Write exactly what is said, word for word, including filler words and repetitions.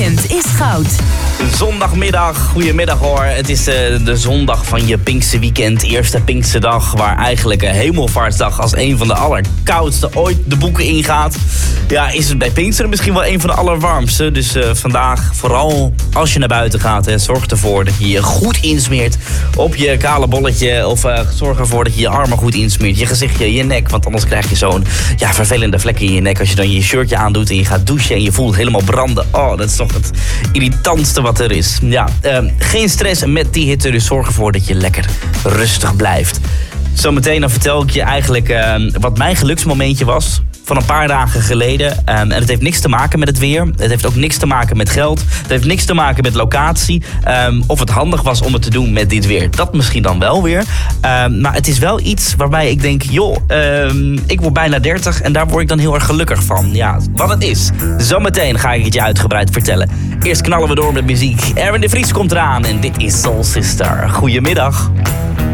weekend is goud. Zondagmiddag, goedemiddag hoor. Het is uh, de zondag van je Pinkse weekend. Eerste Pinkse dag, waar eigenlijk een Hemelvaartsdag als een van de allerkoudste ooit de boeken ingaat. Ja, is het bij Pinksteren misschien wel een van de allerwarmste. Dus uh, vandaag, vooral als je naar buiten gaat, hè, zorg ervoor dat je je goed insmeert op je kale bolletje. Of uh, zorg ervoor dat je je armen goed insmeert, je gezichtje, je nek. Want anders krijg je zo'n ja, vervelende vlek in je nek als je dan je shirtje aandoet en je gaat douchen en je voelt helemaal branden. Oh, dat is toch het irritantste wat er is. Ja, uh, geen stress met die hitte, dus zorg ervoor dat je lekker rustig blijft. Zometeen dan vertel ik je eigenlijk uh, wat mijn geluksmomentje was van een paar dagen geleden. Um, en het heeft niks te maken met het weer. Het heeft ook niks te maken met geld. Het heeft niks te maken met locatie. Um, of het handig was om het te doen met dit weer. Dat misschien dan wel weer. Um, maar het is wel iets waarbij ik denk, joh, um, ik word bijna dertig en daar word ik dan heel erg gelukkig van. Ja, wat het is. Zometeen ga ik het je uitgebreid vertellen. Eerst knallen we door met muziek. Erwin de Vries komt eraan en dit is Soul Sister. Goedemiddag.